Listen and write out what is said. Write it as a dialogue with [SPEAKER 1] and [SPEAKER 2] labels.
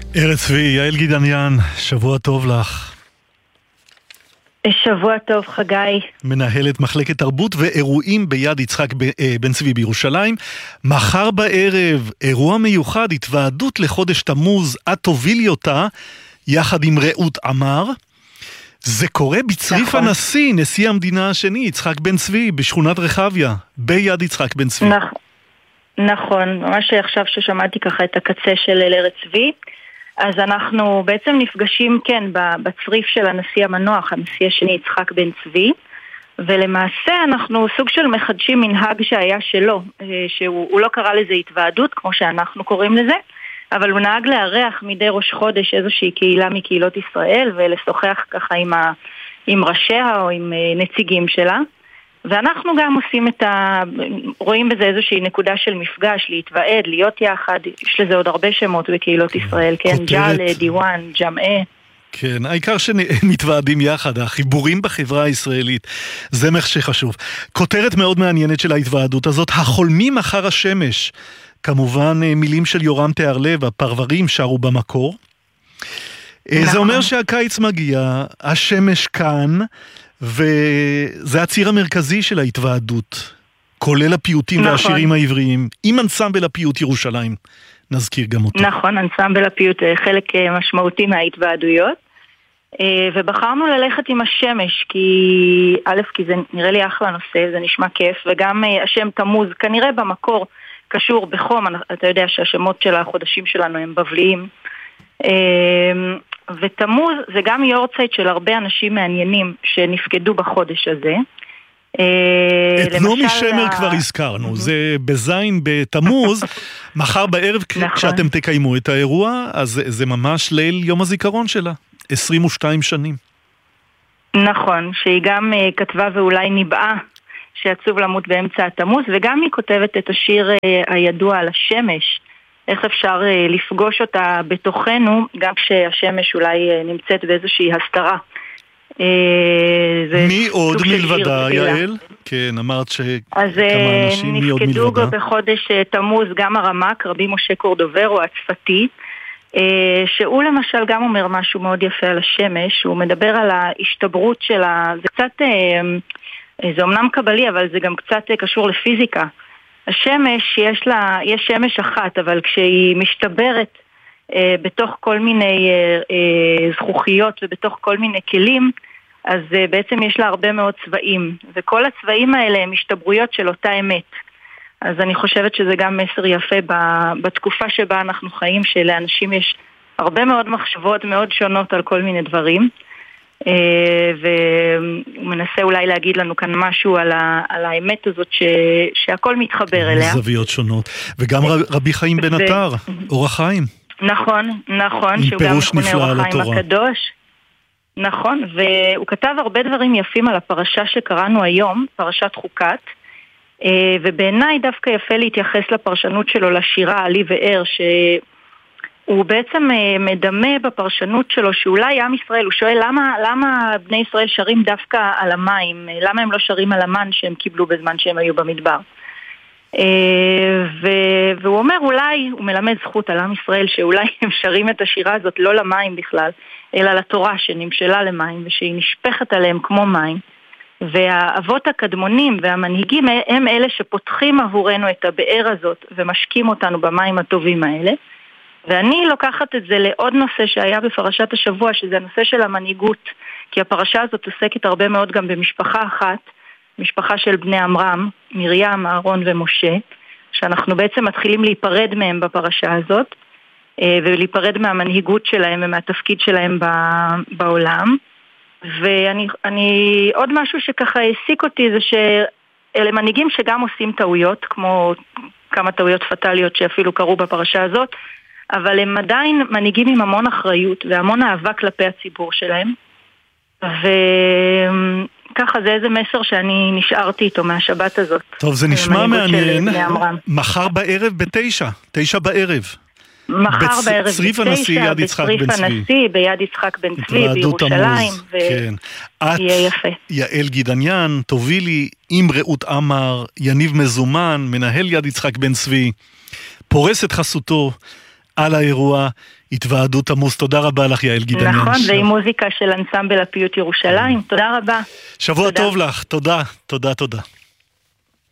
[SPEAKER 1] ארץ צבי, יעל גידניאן, שבוע טוב לך.
[SPEAKER 2] שבוע טוב, חגי.
[SPEAKER 1] מנהלת מחלקת תרבות ואירועים ביד יצחק בן צבי בירושלים. מחר בערב, אירוע מיוחד, התוועדות לחודש תמוז, את תובילי אותה, יחד עם רעות עמר. זה קורה בצריף
[SPEAKER 2] נכון.
[SPEAKER 1] הנשיא, נשיא המדינה השני, יצחק בן צבי, בשכונת רחביה, ביד יצחק בן צבי.
[SPEAKER 2] נכון, ממש עכשיו ששמעתי ככה את הקצה של ארץ צבי. אז אנחנו בעצם נפגשים, כן, בצריף של הנשיא המנוח, הנשיא השני יצחק בן צבי, ולמעשה אנחנו סוג של מחדשים מנהג שהיה שלו, שהוא לא קרא לזה התוועדות, כמו שאנחנו קוראים לזה, אבל הוא נהג לארח מדי ראש חודש איזושהי קהילה מקהילות ישראל, ולשוחח ככה עם ראשיה או עם נציגים שלה. ואנחנו גם עושים רואים בזה איזושהי נקודה של מפגש, להתוועד, להיות יחד, יש לזה עוד הרבה שמות בקהילות ישראל, כן, ג'ל, דיוואן, ג'מעה.
[SPEAKER 1] כן, העיקר שמתוועדים יחד, החיבורים בחברה הישראלית, זה מה שחשוב. כותרת מאוד מעניינת של ההתוועדות הזאת, החולמים אחר השמש, כמובן מילים של יורם תיארלב, הפרברים שרו במקור. זה אומר שהקיץ מגיע, השמש כאן, וזה הציר המרכזי של ההתוועדות, כולל הפיוטים והשירים העבריים, עם אנסמבל הפיוט ירושלים, נזכיר גם אותו.
[SPEAKER 2] נכון, אנסמבל הפיוט חלק משמעותי מההתוועדויות, ובחרנו ללכת עם השמש, כי זה נראה לי אחלה נושא, זה נשמע כיף, וגם השם תמוז, כנראה במקור קשור בחום, אתה יודע שהשמות של החודשים שלנו הם בבליים, ותמוז זה גם יורצייט של הרבה אנשים מעניינים שנפקדו בחודש הזה.
[SPEAKER 1] את נעמי שמר כבר הזכרנו, זה בזין בתמוז, מחר בערב כשאתם תקיימו את האירוע, אז זה ממש ליל יום הזיכרון שלה, 22 שנים.
[SPEAKER 2] נכון, שהיא גם כתבה ואולי ניבאה שעצוב למות באמצע התמוז, וגם היא כותבת את השיר הידוע על השמש, איך אפשר לפגוש אותה בתוכנו, גם כשהשמש אולי נמצאת באיזושהי הסתרה.
[SPEAKER 1] מי עוד מלבדה, יעל? כן, אמרת שכמה אנשים, מי עוד מלבדה?
[SPEAKER 2] אז נפקדו בחודש תמוז גם הרמ"ק, רבי משה קורדוברו, הצפתי, שהוא למשל גם אומר משהו מאוד יפה על השמש, הוא מדבר על ההשתברות שלה, זה קצת, זה אומנם קבלי, אבל זה גם קצת קשור לפיזיקה. השמש, יש שמש אחת, אבל כשהיא משתברת בתוך כל מיני זכוכיות ובתוך כל מיני כלים, אז בעצם יש לה הרבה מאוד צבעים, וכל הצבעים האלה הם משתברויות של אותה אמת. אז אני חושבת שזה גם מסר יפה בתקופה שבה אנחנו חיים, שלאנשים יש הרבה מאוד מחשבות מאוד שונות על כל מיני דברים, והוא מנסה אולי להגיד לנו כאן משהו על האמת הזאת שהכל מתחבר אליה.
[SPEAKER 1] זוויות שונות. וגם רבי חיים בן עטר, אור החיים.
[SPEAKER 2] נכון, שהוא גם מכונה אור החיים הקדוש. נכון, והוא כתב הרבה דברים יפים על הפרשה שקראנו היום, פרשת חוקת, ובעיניי דווקא יפה להתייחס לפרשנות שלו לשירה עלי וער, הוא בעצם מדמה בפרשנות שלו שאולי עם ישראל, הוא שואל למה בני ישראל שרים דווקא על המים, למה הם לא שרים על המן שהם קיבלו בזמן שהם היו במדבר. והוא אומר אולי, הוא מלמד זכות על עם ישראל שאולי הם שרים את השירה הזאת לא למים בכלל, אלא לתורה שנמשלה למים ושהיא נשפכת עליהם כמו מים. והאבות הקדמונים והמנהיגים הם אלה שפותחים עבורנו את הבאר הזאת ומשקים אותנו במים הטובים האלה. ואני לוקחת את זה לעוד נושא שהיה בפרשת השבוע, שזה הנושא של המנהיגות, כי הפרשה הזאת עוסקת הרבה מאוד גם במשפחה אחת, משפחה של בני עמרם, מרים, אהרון ומשה, שאנחנו בעצם מתחילים להיפרד מהם בפרשה הזאת, ולהיפרד מהמנהיגות שלהם ומהתפקיד שלהם בעולם. ואני עוד משהו שככה העסיק אותי, זה שאלה מנהיגים שגם עושים טעויות, כמו כמה טעויות פטליות שאפילו קרו בפרשה הזאת, אבל הם עדיין מנהיגים עם המון אחריות והמון אהבה כלפי הציבור שלהם. וככה זה איזה מסר שאני נשארתי איתו מהשבת הזאת.
[SPEAKER 1] טוב, זה נשמע מעניין. מחר בערב ב-9 בערב.
[SPEAKER 2] מחר בערב
[SPEAKER 1] בצריף הנשיא יד יצחק בן צבי.
[SPEAKER 2] בצריף הנשיא ביד יצחק בן צבי בירושלים.
[SPEAKER 1] כן.
[SPEAKER 2] ויהיה יפה.
[SPEAKER 1] יעל גידניאן, תובילי עם רעות עמר, יניב מזומן, מנהל יד יצחק בן צבי, פורס את חסותו על האירוע התוועדות תמוז. תודה רבה לך, יעל גידניאן.
[SPEAKER 2] נכון, ועם מוזיקה של אנסמבל הפיוט ירושלים. תודה רבה.
[SPEAKER 1] שבוע טוב לך, תודה.